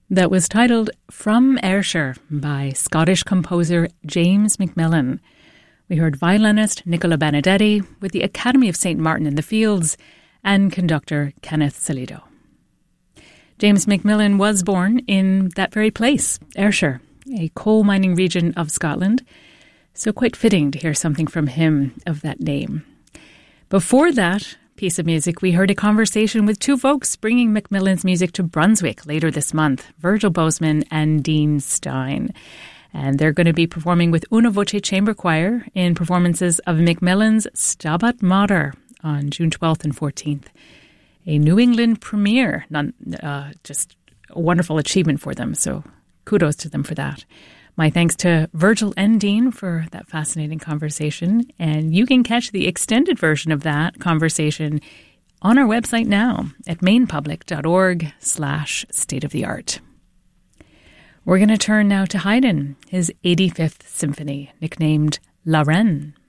That was titled From Ayrshire by Scottish composer James Macmillan. We heard violinist Nicola Benedetti with the Academy of St. Martin in the Fields and conductor Kenneth Salido. James Macmillan was born in that very place, Ayrshire, a coal mining region of Scotland, so quite fitting to hear something from him of that name. Before that piece of music, we heard a conversation with two folks bringing Macmillan's music to Brunswick later this month, Virgil Bozeman and Dean Stein. And they're going to be performing with Una Voce Chamber Choir in performances of Macmillan's Stabat Mater on June 12th and 14th. A New England premiere, just a wonderful achievement for them, so kudos to them for that. My thanks to Virgil and Dean for that fascinating conversation. And you can catch the extended version of that conversation on our website now at mainpublic.org/stateoftheart. We're going to turn now to Haydn, his 85th symphony, nicknamed La Reine.